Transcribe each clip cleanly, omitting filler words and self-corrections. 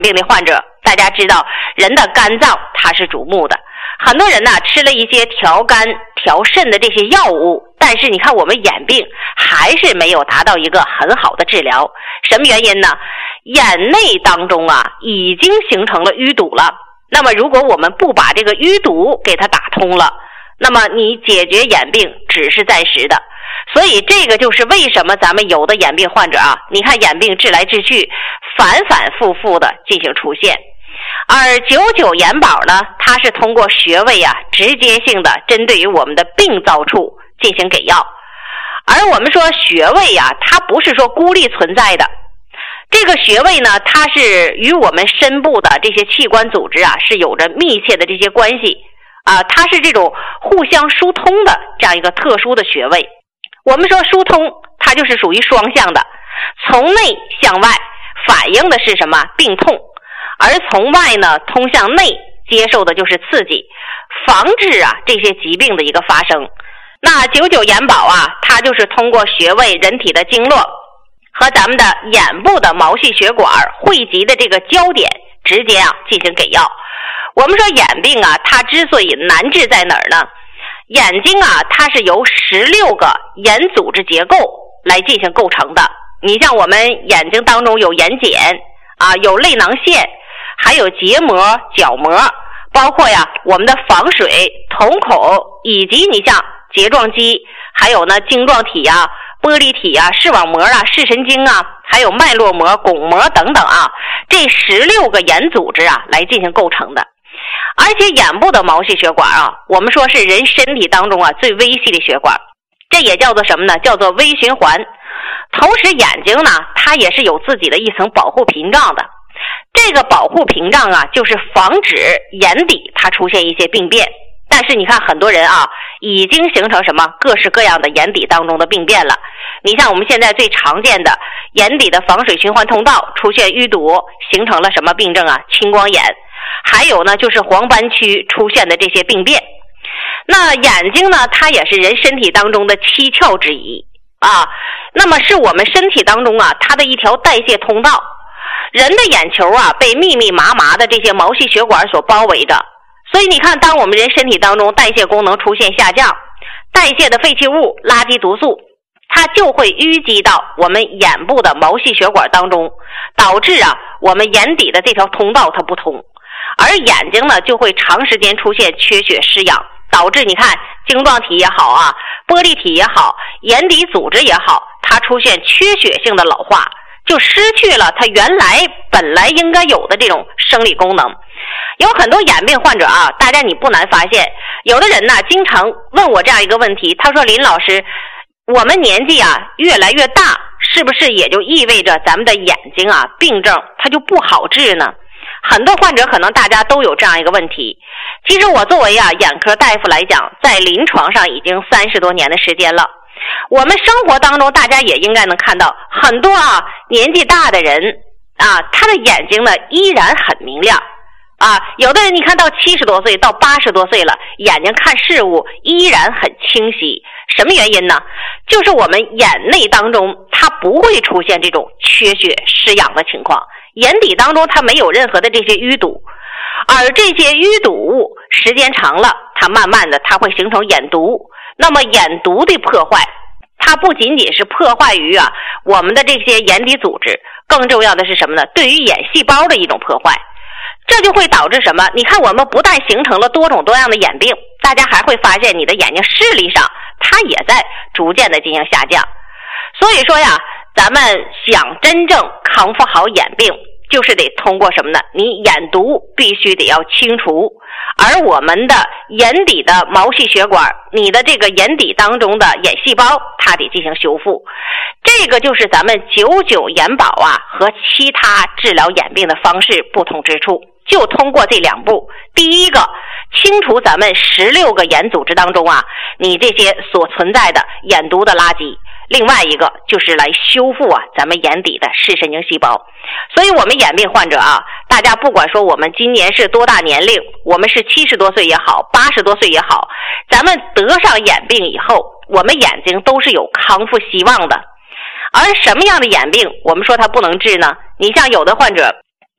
病的患者，大家知道人的肝脏它是主目的，很多人呢吃了一些调肝调肾的这些药物，但是你看我们眼病还是没有达到一个很好的治疗。什么原因呢？眼内当中啊已经形成了淤堵了，那么如果我们不把这个淤堵给它打通了，那么你解决眼病只是暂时的。所以这个就是为什么咱们有的眼病患者啊，你看眼病治来治去反反复复的进行出现。而99眼保呢，它是通过穴位啊直接性的针对于我们的病灶处进行给药。而我们说穴位啊，它不是说孤立存在的，这个穴位呢，它是与我们身部的这些器官组织啊是有着密切的这些关系啊，它是这种互相疏通的这样一个特殊的穴位。我们说疏通，它就是属于双向的，从内向外反映的是什么？病痛，而从外呢通向内接受的就是刺激，防治啊这些疾病的一个发生。那99眼保啊，它就是通过穴位人体的经络和咱们的眼部的毛细血管汇集的这个焦点直接啊进行给药。我们说眼病啊，它之所以难治在哪儿呢？眼睛啊，它是由16个眼组织结构来进行构成的。你像我们眼睛当中有眼睑啊，有泪囊腺，还有结膜、角膜，包括呀我们的房水、瞳孔，以及你像睫状肌，还有呢晶状体啊、玻璃体啊、视网膜啊、视神经啊，还有脉络膜、巩膜等等啊，这16个眼组织啊来进行构成的。而且眼部的毛细血管啊，我们说是人身体当中啊最微细的血管，这也叫做什么呢？叫做微循环。同时眼睛呢，它也是有自己的一层保护屏障的。这个保护屏障啊，就是防止眼底它出现一些病变。但是你看很多人啊，已经形成什么各式各样的眼底当中的病变了。你像我们现在最常见的眼底的房水循环通道出现淤堵，形成了什么病症啊？青光眼。还有呢就是黄斑区出现的这些病变。那眼睛呢，它也是人身体当中的7窍之一啊，那么是我们身体当中啊它的一条代谢通道。人的眼球啊被密密麻麻的这些毛细血管所包围着，所以你看当我们人身体当中代谢功能出现下降，代谢的废弃物、垃圾毒素它就会淤积到我们眼部的毛细血管当中，导致啊我们眼底的这条通道它不通，而眼睛呢就会长时间出现缺血失养，导致你看晶状体也好啊，玻璃体也好，眼底组织也好，它出现缺血性的老化，就失去了它本来应该有的这种生理功能。有很多眼病患者啊，大家你不难发现，有的人呢经常问我这样一个问题，他说林老师，我们年纪啊越来越大，是不是也就意味着咱们的眼睛啊病症它就不好治呢？很多患者可能大家都有这样一个问题。其实我作为啊眼科大夫来讲，在临床上已经30多年的时间了，我们生活当中大家也应该能看到很多啊年纪大的人啊，他的眼睛呢依然很明亮啊，有的人你看到70多岁到80多岁了，眼睛看事物依然很清晰。什么原因呢？就是我们眼内当中它不会出现这种缺血失养的情况，眼底当中它没有任何的这些淤堵，而这些淤堵物时间长了，它慢慢的它会形成眼毒。那么眼毒的破坏，它不仅仅是破坏于啊我们的这些眼底组织，更重要的是什么呢？对于眼细胞的一种破坏。这就会导致什么？你看我们不但形成了多种多样的眼病，大家还会发现你的眼睛视力上它也在逐渐的进行下降。所以说呀，咱们想真正康复好眼病，就是得通过什么呢？你眼毒必须得要清除，而我们的眼底的毛细血管，你的这个眼底当中的眼细胞它得进行修复。这个就是咱们99眼保啊和其他治疗眼病的方式不同之处，就通过这2步。第一个，清除咱们16个眼组织当中啊你这些所存在的眼毒的垃圾，另外一个就是来修复啊咱们眼底的视神经细胞。所以我们眼病患者啊，大家不管说我们今年是多大年龄，我们是70多岁也好，80多岁也好，咱们得上眼病以后，我们眼睛都是有康复希望的。而什么样的眼病我们说它不能治呢？你像有的患者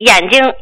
眼睛